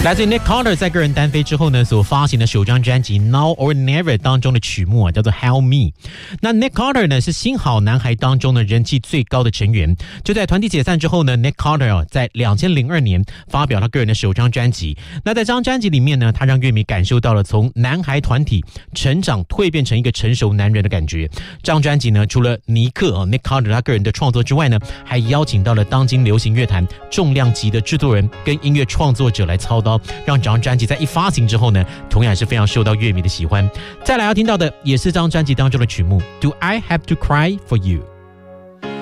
来自于 Nick Carter 在个人单飞之后呢，所发行的首张专辑 Now or Never 当中的曲目叫做 Help Me。 那 Nick Carter 呢是新好男孩当中呢人气最高的成员。就在团体解散之后呢， Nick Carter 在2002年发表他个人的首张专辑。那在这张专辑里面呢，他让乐迷感受到了从男孩团体成长蜕变成一个成熟男人的感觉。这张专辑呢，除了尼克Nick Carter 他个人的创作之外呢，还邀请到了当今流行乐坛重量级的制作人跟音乐创作者来操刀，让这张专辑在一发行之后呢，同样是非常受到乐迷的喜欢。再来要听到的也是这张专辑当中的曲目 Do I Have to Cry for You。